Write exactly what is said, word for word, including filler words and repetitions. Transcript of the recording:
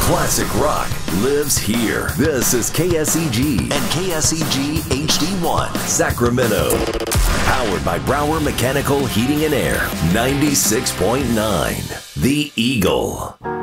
Classic rock lives here. This is K S E G and K S E G H D one, Sacramento. Powered by Brower Mechanical Heating and Air, ninety-six point nine. The Eagle.